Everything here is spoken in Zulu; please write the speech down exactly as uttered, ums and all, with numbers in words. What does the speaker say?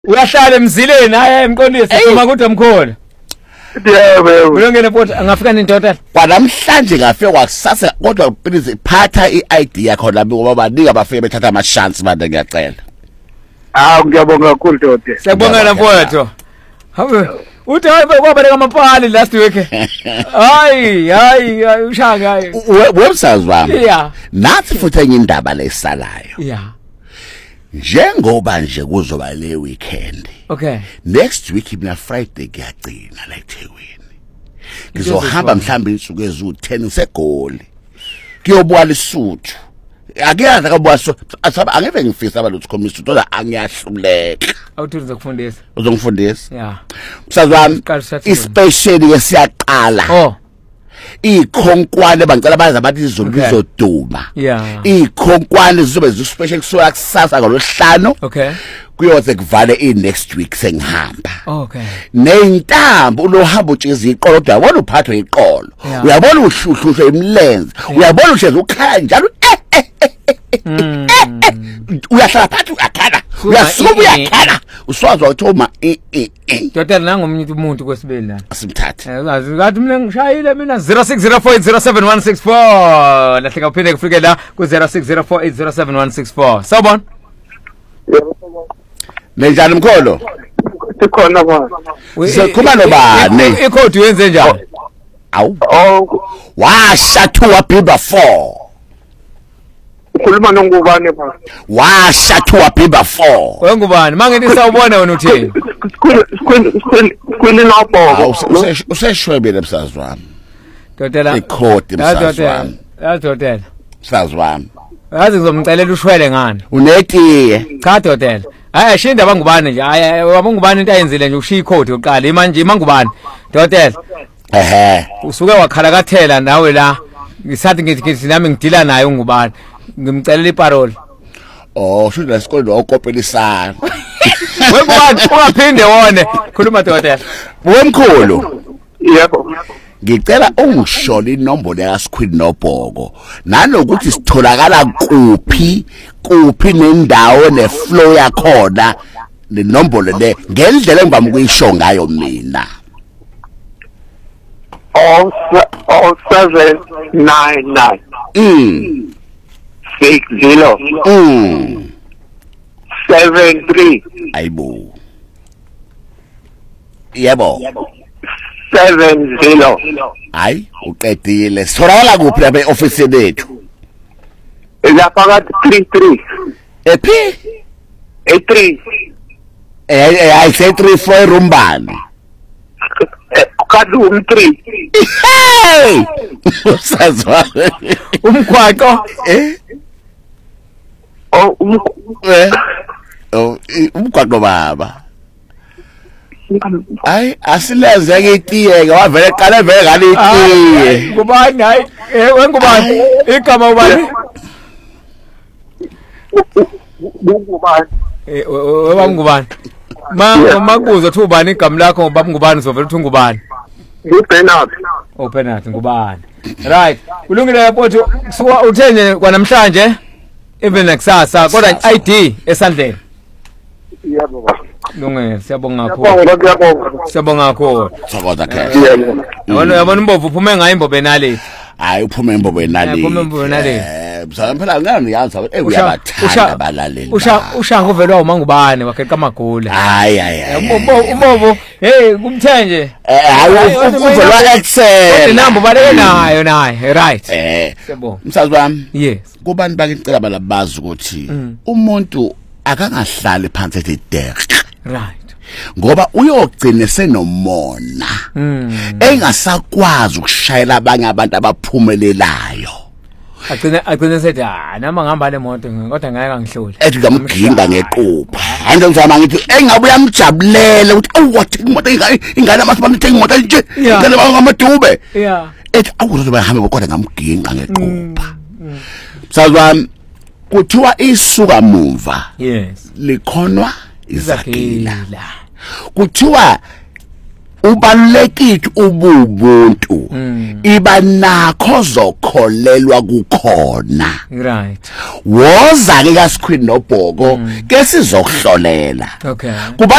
Uyahlala emzileni hayi emqondisi uma kuthi amkhona. Yebo. Ulongene futhi angafika nendoda. Kwanamhlanje ngafike kwakusasa kodwa please phatha i-I D yakho lapho ngoba baningi abafike bethatha ama chance manje ngiyacela. Ah ngiyabonga kakhulu Dode. Siyabonga mfowethu. Habe uthi hayi kwabaleka amapali last week. Hayi hayi ushanga hayi. Websazi wami. Yeah. Nathi futhi enye indaba lesalayo. Yeah. Njengoba nje kuzoba le weekend. Okay. Next week ibna Friday kuyagcina la eThekwini. Ngizohamba mhlawumbe insuku ezu ten segoli. Kuyobuka lisuthu. Akuyazi akabuso asaba angeke ngifisa abalutho commission kodwa angiyahluleka. Awuthi uzokufundisa. Uzongifundisa? Yeah. Msazi wami especially yesiyaqala. Oh. Ikhonkwane bangicela baza abathi izolo bizoduma. Yeah. Ikhonkwane zizobe zi special kusuka kusasa ngolosihlanu. Okay. Kuyoze kuvale i next week sengihamba. Okay. Neintambo ulohamba utshiza iqolo kodwa uyabona uphathwe iqolo. Uyabona uhluhlushwe imlenze. Uyabona usheza ukhaya njalo. Uyahlala phansi uyakhala. Uyasuka uyakhala. Uswazi ukuthi uma eh eh eh. Dota nangomuntu umuntu kwesibili la. Asimthathe. Uyazi ngathi mina ngishayile mina zero six zero four eight zero seven one six four. Lahleka uphinde kufike la ku zero six zero four eight zero seven one six four. Sawubona? Nenjani mkholo? Sikhona baba. Sikhuluma nobani? Ikhodi yenze njani? Awu. Oh. Washa two wabhibha four. Ukhuluma nongubani baba? Washa two wabhibha four. Wengubani? Mangithi sawubona wena uthini? Sikhwini sikhwini sikhwini lapho. Useshwebele msazi wami. Dotela. Ikhodi msazi wami. Yazi dotela. Msazi wami. Yazi ngizomcelela ushwele ngani? Unetiye. Cha dotela. Hayi shinda bangubani nje. Hayi wabangubani into ayenzile nje ushiya ikhodi uqala manje mangubani. Dotela. Ehe. Usuke wakhala kathela nawe la. Ngisathi ngithi ngithi nami ngidila naye ungubani. Ngimcelela iparole. Oh, shudla isikole okophelisana. Wengubani ungaphinde wone khuluma dotela. Wemkhulu. Yebo. Ngicela ungishole inombolo yaSquid noBhoko nanokuthi sitholakala kuphi kuphi nendawo neflow yakhona lenombolo le ngendlela engivama ukuyisho ngayo mina. Oh seven nine nine. Mm. six zero. Mm. seven three. Ayibo. Yebo. seven zero. Hayi uqedile. Sitholakala kuphi lapha eoffice lethu? Lapha three three. Ephi? E three. Eh I say three four rumbani. Kadum three. Hey! Usazwa. Umkhwaqo Eh? Oh um Eh. Oh umkhwaqo baba. Ay asilenze ke itiyeke wavele qala vele ngale itiye. Ngubani hayi eh wengubani igama ubani? Ngubani? Eh webangubani? Ma makuzo uthi ubani igama lakho ngoba ngubani uzovela uthi ungubani? Ngubernard. Oh Bernard ngubani? Right. Ulungile yapho suka uthenje kwanamhlanje even nekusasa kodwa I D esandleni. Yebo baba. Lungile siyabonga kakhulu. Ngiyabonga ngiyabonga. Siyabonga kakhulu. Thokoza khe. Yebo. Yabona yabona imbovu uphume ngayo imbobo enale. Hayi uphume imbobo enale. Uphume imbobo enale. Eh msana phela ngani yazi eh uyabathanda abalaleli. Usha ushanga uvelwa umangubane wakhe kamagula. Hayi hayi. Umbobo hey kumthenje. Eh hayi uvelwa excel. Kodwa inamba baleke nayo naye right. Eh siyabonga. Msazi wami. Yes. Kubani bakicela balabazi ukuthi umuntu akangahlali phansi ethi desk. Right. Ngoba uyogcina senomona engasakwazi ukushayela abanye abantu abaphumelelayo. Agcina agcina sethi ah nama ngihamba le moto kodwa ngeke ngihlule. Ethi ngamginga ngequpha. Ande ngizama ngithi engabe uyamjabulela ukuthi awu wathi imoto ingane amathi bamthenga imoto nje. Ngale bangamadube. Yeah. Ethi awuzobe bahamba kodwa ngamginga ngequpha. Sazwami kuthiwa isuka mumva. Yes. Likhonwa izakila. Izakila. Kuthiwa ubalulekile ubuntu iba nakho zokholelwa kukhona Right. woza ke kaSikhwini noBhoko ke sizokuhlolela Okay. kuba